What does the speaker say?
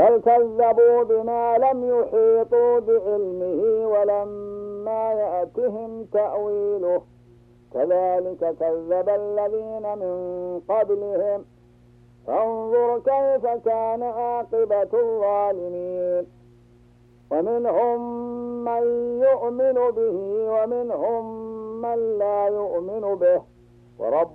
بل كذبوا بما لم يحيطوا بعلمه ولما يأتهم تأويله كذلك كذب الذين من قبلهم فانظر كيف كان عاقبة الظالمين ومنهم من يؤمن به ومنهم من لا يؤمن به ورب